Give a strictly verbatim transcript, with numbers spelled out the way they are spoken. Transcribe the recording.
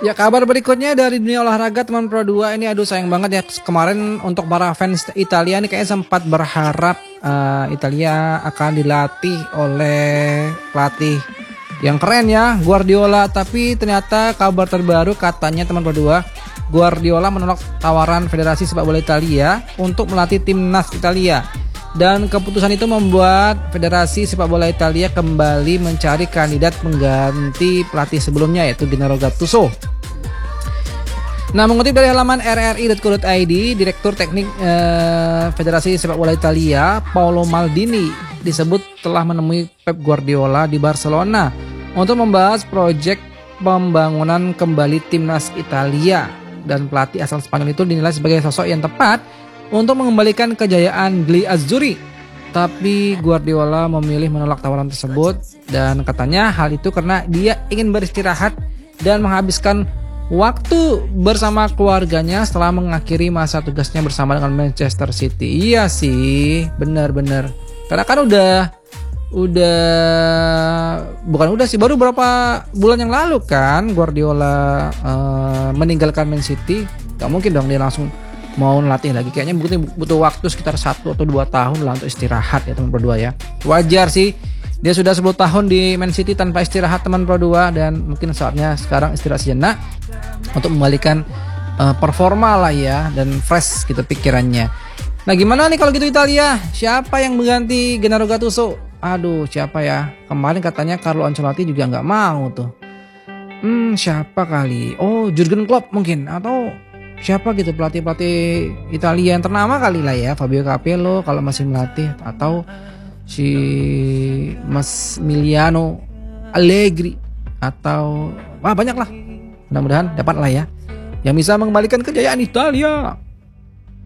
Ya, kabar berikutnya dari dunia olahraga teman Pro dua ini, aduh sayang banget ya, kemarin untuk para fans Italia nih kayaknya sempat berharap uh, Italia akan dilatih oleh pelatih yang keren ya, Guardiola, tapi ternyata kabar terbaru katanya teman Pro dua, Guardiola menolak tawaran Federasi Sepak Bola Italia untuk melatih timnas Italia. Dan keputusan itu membuat Federasi Sepak Bola Italia kembali mencari kandidat pengganti pelatih sebelumnya, yaitu Gennaro Gattuso. Nah, mengutip dari halaman r r i dot co dot i d, Direktur Teknik eh, Federasi Sepak Bola Italia, Paolo Maldini, disebut telah menemui Pep Guardiola di Barcelona untuk membahas proyek pembangunan kembali timnas Italia. Dan pelatih asal Spanyol itu dinilai sebagai sosok yang tepat untuk mengembalikan kejayaan Gli Azzurri. Tapi Guardiola memilih menolak tawaran tersebut, dan katanya hal itu karena dia ingin beristirahat dan menghabiskan waktu bersama keluarganya setelah mengakhiri masa tugasnya bersama dengan Manchester City. Iya sih, benar-benar. Karena kan udah udah bukan udah sih, baru beberapa bulan yang lalu kan Guardiola uh, meninggalkan Man City. Gak mungkin dong dia langsung mau latih lagi, kayaknya butuh, butuh waktu sekitar satu atau dua tahun lah untuk istirahat ya teman Pro dua ya. Wajar sih, dia sudah sepuluh tahun di Man City tanpa istirahat teman Pro dua, dan mungkin saatnya sekarang istirahat sejenak untuk membalikan uh, performa lah ya, dan fresh gitu pikirannya. Nah, gimana nih kalau gitu Italia? Siapa yang mengganti Gennaro Gattuso? Aduh, siapa ya? Kemarin katanya Carlo Ancelotti juga nggak mau tuh. Hmm, siapa kali? Oh, Jurgen Klopp mungkin, atau siapa gitu pelatih-pelatih Italia yang ternama kali lah ya, Fabio Capello kalau masih melatih, atau si Massimiliano Allegri, atau wah banyak lah. Mudah-mudahan dapat lah ya yang bisa mengembalikan kejayaan Italia.